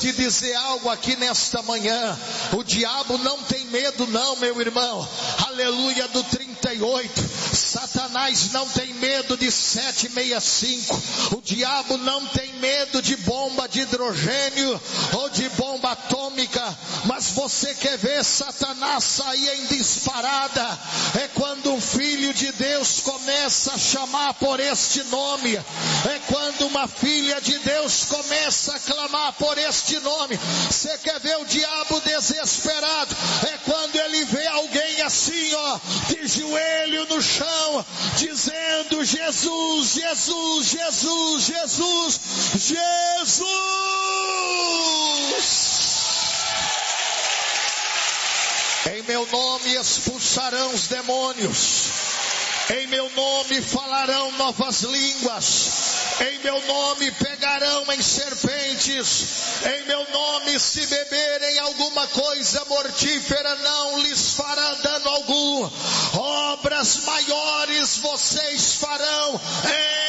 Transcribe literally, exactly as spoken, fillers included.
te dizer algo aqui nesta manhã. O diabo não tem medo não, meu irmão. Aleluia, do trinta e oito. Satanás não tem medo de sete sessenta e cinco. O diabo não tem medo de bomba de hidrogênio ou de bomba atômica. Mas você quer ver Satanás sair em disparada? É quando um filho de Deus começa a chamar por este nome. É quando uma filha de Deus começa a clamar por este nome. Você quer ver o diabo desesperado? É quando ele vê alguém assim, ó, de joelho no chão, dizendo: Jesus, Jesus, Jesus, Jesus, Jesus. Em meu nome expulsarão os demônios. Em meu nome falarão novas línguas. Em meu nome pegarão em serpentes. Em meu nome, se beberem alguma coisa mortífera, não lhes fará dano algum. Obras maiores vocês farão em